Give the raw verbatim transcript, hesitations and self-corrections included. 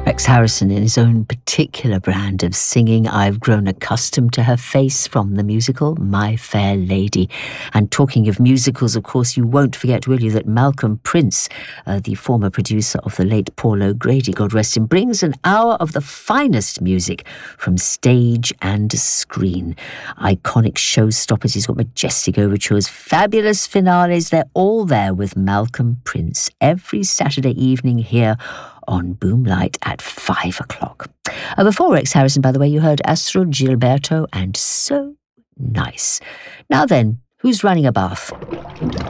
Rex Harrison, in his own particular brand of singing, I've grown accustomed to her face from the musical My Fair Lady. And talking of musicals, of course, you won't forget, will you, that Malcolm Prince, uh, the former producer of the late Paul O'Grady, God rest him, brings an hour of the finest music from stage and screen. Iconic showstoppers, he's got majestic overtures, fabulous finales, they're all there with Malcolm Prince every Saturday evening here on Boomlight at five o'clock. Uh, before Rex Harrison, by the way, you heard Astro Gilberto and So Nice. Now then, who's running a bath?